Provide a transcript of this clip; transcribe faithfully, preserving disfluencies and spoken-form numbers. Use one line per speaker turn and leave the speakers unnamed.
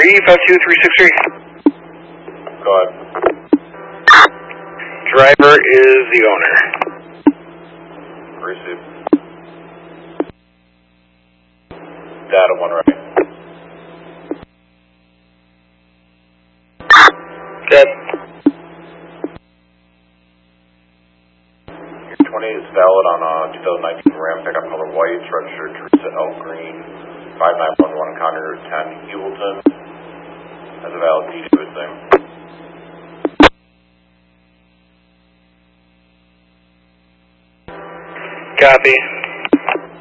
three five two three six three.
Go ahead.
Driver is the owner.
Receive. Data one right.
Dead.
Your twenty is valid on a twenty nineteen Ram pickup color white, registered Teresa L. Green, five nine one one County Route ten, Hewelton. Has a valid T to its name.
Copy.